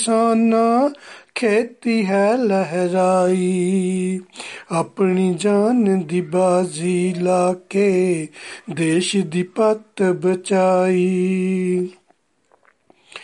किसाना खेती है लहराई, अपनी जान दी बाजी ला के देश दी पत्त बचाई।